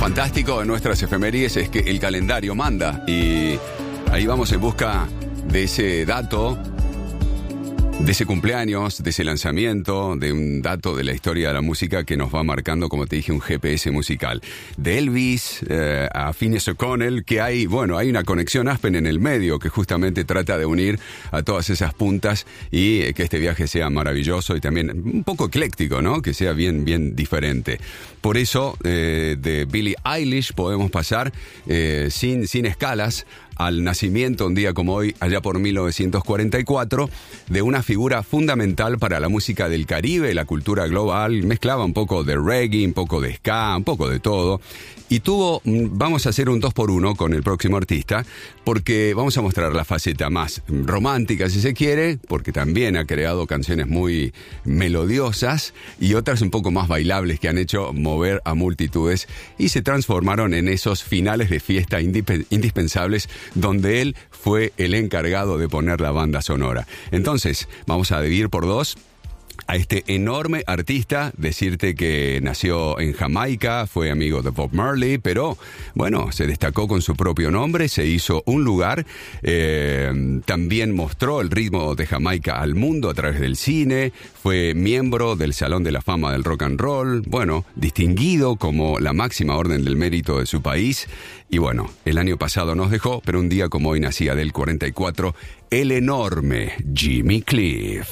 fantástico de nuestras efemérides es que el calendario manda y ahí vamos en busca de ese dato, de ese cumpleaños, de ese lanzamiento, de un dato de la historia de la música que nos va marcando, como te dije, un GPS musical. De Elvis a Finneas O'Connell, que hay una conexión Aspen en el medio que justamente trata de unir a todas esas puntas y que este viaje sea maravilloso y también un poco ecléctico, ¿no? Que sea bien diferente. Por eso, de Billie Eilish podemos pasar sin escalas al nacimiento, un día como hoy, allá por 1944, de una figura fundamental para la música del Caribe, la cultura global. Mezclaba un poco de reggae, un poco de ska, un poco de todo. Y vamos a hacer un 2x1 con el próximo artista, porque vamos a mostrar la faceta más romántica, si se quiere, porque también ha creado canciones muy melodiosas y otras un poco más bailables que han hecho mover a multitudes y se transformaron en esos finales de fiesta indispensables donde él fue el encargado de poner la banda sonora. Entonces, vamos a dividir por dos a este enorme artista, decirte que nació en Jamaica, fue amigo de Bob Marley, pero bueno, se destacó con su propio nombre, se hizo un lugar, también mostró el ritmo de Jamaica al mundo a través del cine, fue miembro del Salón de la Fama del Rock and Roll, distinguido como la máxima orden del mérito de su país, y el año pasado nos dejó, pero un día como hoy nacía del 44, el enorme Jimmy Cliff.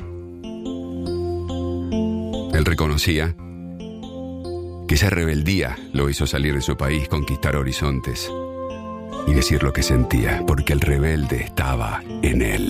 Él reconocía que esa rebeldía lo hizo salir de su país, conquistar horizontes y decir lo que sentía, porque el rebelde estaba en él.